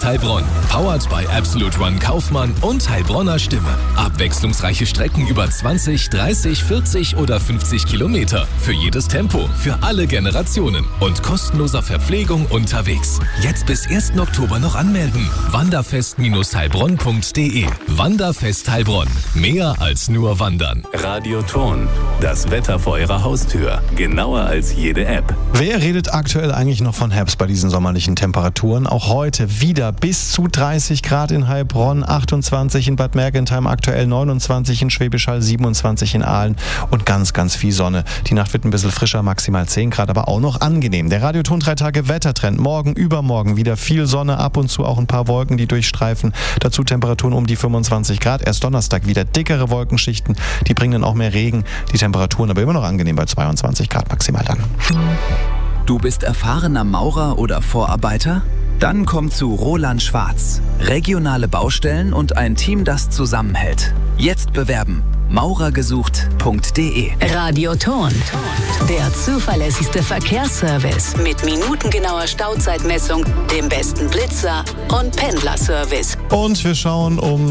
Heilbronn. Powered by Absolute Run Kaufmann und Heilbronner Stimme. Abwechslungsreiche Strecken über 20, 30, 40 oder 50 Kilometer. Für jedes Tempo, für alle Generationen. Und kostenloser Verpflegung unterwegs. Jetzt bis 1. Oktober noch anmelden. Wanderfest-heilbronn.de. Wanderfest Heilbronn. Mehr als nur wandern. Radio Thurn. Das Wetter vor Ihrer Haustür. Genauer als jede App. Wer redet aktuell eigentlich noch von Herbst bei diesen sommerlichen Temperaturen? Auch heute wieder bis zu 30 Grad in Heilbronn, 28 in Bad Mergentheim, aktuell 29 in Schwäbisch Hall, 27 in Aalen und ganz, ganz viel Sonne. Die Nacht wird ein bisschen frischer, maximal 10 Grad, aber auch noch angenehm. Der Radio Thurn 3 Tage Wettertrend. Morgen, übermorgen wieder viel Sonne, ab und zu auch ein paar Wolken, die durchstreifen. Dazu Temperaturen um die 25 Grad. Erst Donnerstag wieder dickere Wolkenschichten, die bringen dann auch mehr Regen. Die Temperaturen aber immer noch angenehm bei 22 Grad maximal dann. Du bist erfahrener Maurer oder Vorarbeiter? Dann komm zu Roland Schwarz. Regionale Baustellen und ein Team, das zusammenhält. Jetzt bewerben. maurergesucht.de. Radio Thurn. Der zuverlässigste Verkehrsservice mit minutengenauer Stauzeitmessung, dem besten Blitzer und Pendlerservice. Und wir schauen um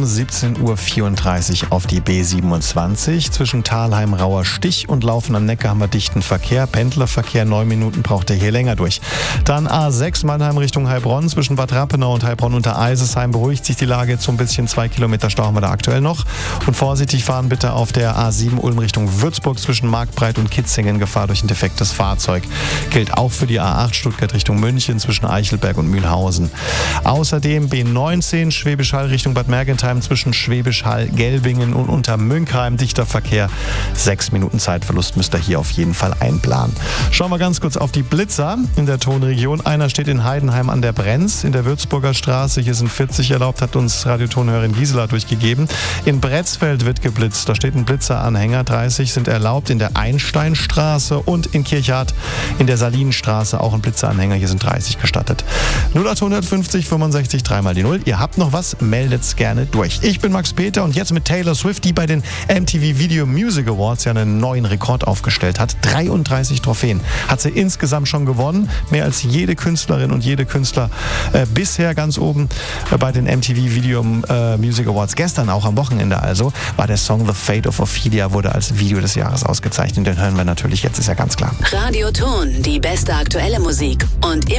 17.34 Uhr auf die B27. Zwischen Thalheim, Rauer Stich und Laufen am Neckar haben wir dichten Verkehr. Pendlerverkehr, 9 Minuten braucht er hier länger durch. Dann A6 Mannheim Richtung Heilbronn. Zwischen Bad Rappenau und Heilbronn unter Eisesheim beruhigt sich die Lage jetzt so ein bisschen. 2 Kilometer Stau haben wir da aktuell noch. Und vorsichtig fahren bitte auf der A7 Ulm Richtung Würzburg zwischen Marktbreit und Kitzingen. Gefahr durch ein defektes Fahrzeug. Gilt auch für die A8 Stuttgart Richtung München zwischen Eichelberg und Mühlhausen. Außerdem B19 Schwäbisch Hall Richtung Bad Mergentheim zwischen Schwäbisch Hall, Gelbingen und Untermünkheim. Dichter Verkehr. 6 Minuten Zeitverlust müsst ihr hier auf jeden Fall einplanen. Schauen wir ganz kurz auf die Blitzer in der Thurn-Region. Einer steht in Heidenheim an der Brenz in der Würzburger Straße. Hier sind 40 erlaubt, hat uns Radio-Thurn-Hörerin Gisela durchgegeben. In Bretzfeld wird geblitzt. Da steht ein Blitzeranhänger. 30 sind erlaubt in der Einsteinstraße und in Kirchhardt in der Salinenstraße auch ein Blitzeranhänger. Hier sind 30 gestattet. 0850 65 3 mal die 0. Ihr habt noch was, meldet's gerne durch. Ich bin Max Peter und jetzt mit Taylor Swift, die bei den MTV Video Music Awards ja einen neuen Rekord aufgestellt hat. 33 Trophäen hat sie insgesamt schon gewonnen. Mehr als jede Künstlerin und jede Künstler bisher ganz oben bei den MTV Video Music Awards. Gestern auch am Wochenende also war der Song The Fate of Ophelia, wurde als Video des Jahres ausgezeichnet. Den hören wir natürlich jetzt, ist ja ganz klar. Radio Thurn, die beste aktuelle Musik und